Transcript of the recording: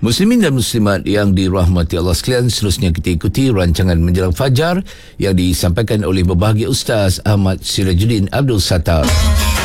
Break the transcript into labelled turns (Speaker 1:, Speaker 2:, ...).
Speaker 1: Muslimin dan muslimat yang dirahmati Allah sekalian, seterusnya kita ikuti rancangan Menjelang Fajar yang disampaikan oleh berbahagia Ustaz Ahmad Sirajuddin Abdul Sattar.